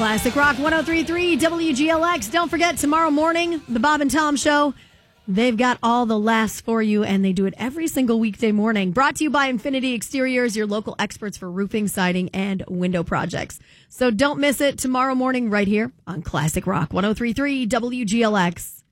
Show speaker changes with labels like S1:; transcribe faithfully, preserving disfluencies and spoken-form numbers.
S1: Classic Rock one oh three point three W G L X. Don't forget, tomorrow morning, the Bob and Tom Show. They've got all the laughs for you, and they do it every single weekday morning. Brought to you by Infinity Exteriors, your local experts for roofing, siding, and window projects. So don't miss it tomorrow morning right here on Classic Rock one oh three point three W G L X.